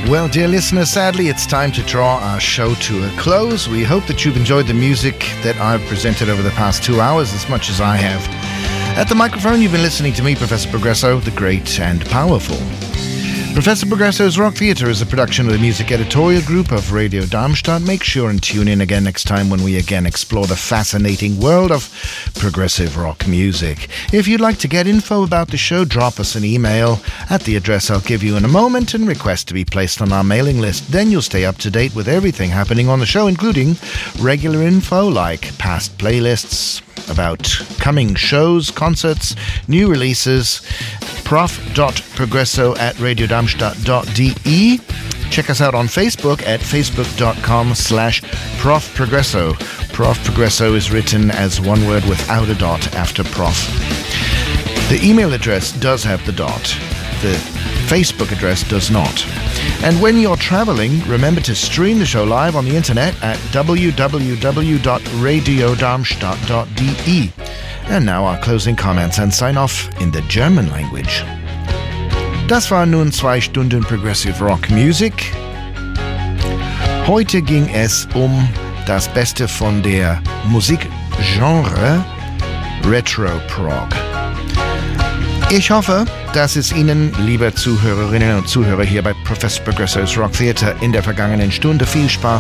Well, dear listeners, sadly, it's time to draw our show to a close. We hope that you've enjoyed the music that I've presented over the past 2 hours as much as I have. At the microphone, you've been listening to me, Professor Progresso, the great and powerful. Professor Progresso's Rock Theatre is a production of the music editorial group of Radio Darmstadt. Make sure and tune in again next time when we again explore the fascinating world of progressive rock music. If you'd like to get info about the show, drop us an email at the address I'll give you in a moment and request to be placed on our mailing list. Then you'll stay up to date with everything happening on the show, including regular info like past playlists, about coming shows, concerts, new releases. prof.progresso@radiodarmstadt.de. Check us out on Facebook at facebook.com/profprogresso. Prof Progresso is written as one word without a dot after prof. The email address does have the dot. The Facebook address does not. And when you're traveling, remember to stream the show live on the internet at www.radiodarmstadt.de. And now our closing comments and sign off in the German language. Das waren nun 2 Stunden Progressive Rock Music. Heute ging es um das Beste von der Musikgenre Retro Prog. Ich hoffe, dass es Ihnen, liebe Zuhörerinnen und Zuhörer hier bei Professor Progresso's Rock Theatre, in der vergangenen Stunde viel Spaß